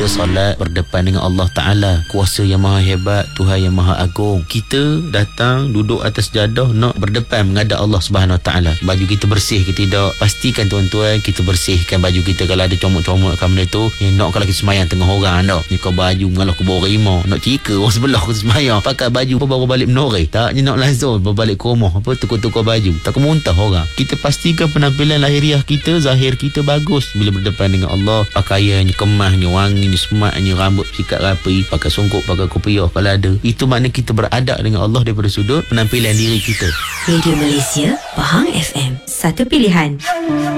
bersolat berdepan dengan Allah Ta'ala, kuasa yang maha hebat, Tuhan yang maha agung. Kita datang duduk atas jadah nak berdepan menghadap Allah Subhanahu Wa Ta'ala. Baju kita bersih ke tidak? Pastikan tuan-tuan kita bersihkan baju kita. Kalau ada comot-comot kat benda tu, nak kalau kita semayang tengah orang tak, ni kau baju mengalah ke bawah rimau, nak cika orang sebelah kita semayang pakai baju apa baru balik menoreh, tak ni nak lazur berbalik ke rumah apa tukar-tukar baju, tak muntah orang. Kita pastikan penampilan lahiriah kita, zahir kita bagus bila berdepan dengan Allah. Pakaiannya kemahnya, wanginya, semaknya, rambut sikat rapi, pakai songkok, pakai kopiah kalau ada. Itu makna kita beradab dengan Allah daripada sudut penampilan diri kita. Radio Malaysia, Pahang FM, satu pilihan.